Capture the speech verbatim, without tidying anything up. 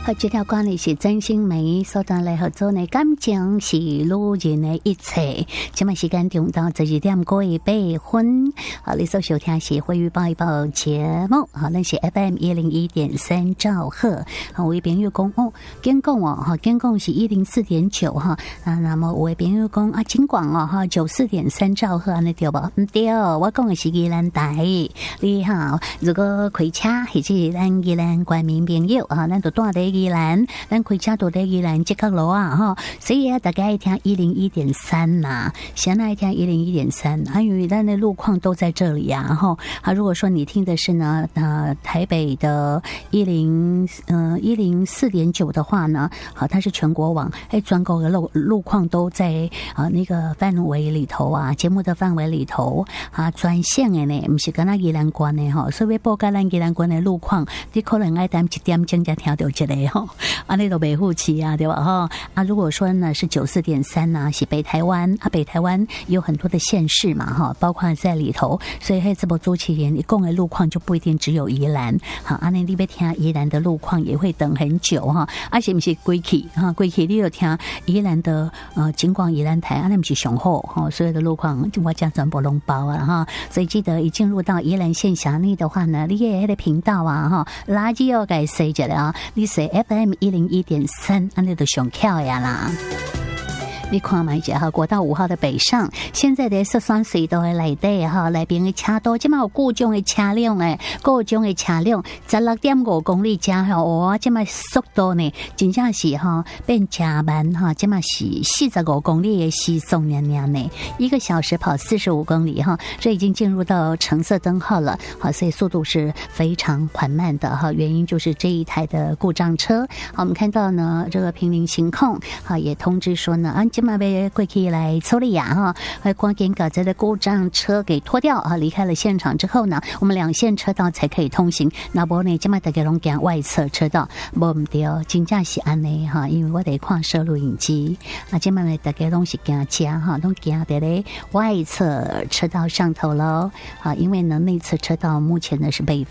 好，这条歌呢是曾心美所带来合作的感情是女人的一切。今晚时间中到十二点过八分。好，你所收听是会语报一报节目。好，那是 F M 一零一点三兆赫。好，我的朋友讲哦，跟讲哦，哈，跟讲是一零四点九哈。啊，那么我的朋友讲啊，尽管哦哈，九四点三兆赫安尼对不？唔对，我讲的是宜兰台。你好，如果开车或者咱宜兰观民朋友啊，咱就住在宜兰，咱开车住在宜兰这个路啊哈，所以啊，大家爱听一零一点三呐，现在爱听一零一点三，还有咱的路况都在这里啊哈。啊，如果说你听的是呢，呃，台北的一零呃一零四点九的话呢，好，它是全国网，哎，全国的路路况都在啊那个范围里头啊，节目的范围里头啊，专线的呢，不是跟那宜兰关的哈，所以报告咱宜兰关的路况，你可能爱等一点钟才听到这个哈，啊，那都维护期啊，对吧哈？啊，如果说呢是九四点三呐，是北台湾啊，北台湾有很多的县市嘛哈，包括在里头，所以黑这波周期人，你供的路况就不一定只有宜兰，好，啊，那你别听宜兰的路况也会等很久哈，而且不是归期哈，归期你有听宜兰的呃景广宜兰台，啊，那不是雄厚哈，所有的路况我讲全部拢包啊哈，所以记得一进入到宜兰县辖内的话呢，你也那个频道啊哈，垃圾要该塞着了啊，你塞 F M 一零一点三，安尼就上巧呀啦。你看嘛，这哈国道五号的北上，现在的十三隧道的内底哈，内边的车多，即嘛有各种的车辆诶，各种的车辆，十六点五公里加哈，哇，即嘛速度呢，真正是哈变加慢哈，即嘛是四十五公里的时速娘娘呢，一个小时跑四十五公里哈，这已经进入到橙色灯号了，好，所以速度是非常缓慢的哈，原因就是这一台的故障车。好，我们看到呢，这个平林行控好也通知说呢，啊。今嘛被过去来处理呀哈，还赶紧把这个故障车给拖掉啊！离开了现场之后呢，我们两线车道才可以通行。那不呢，今嘛大家拢行外侧车道，无唔对，真正是安尼哈，因为我得看摄录影机啊，今嘛呢大家拢是行车哈，拢行在咧外侧车道上头喽啊，因为呢内侧车道目前呢是被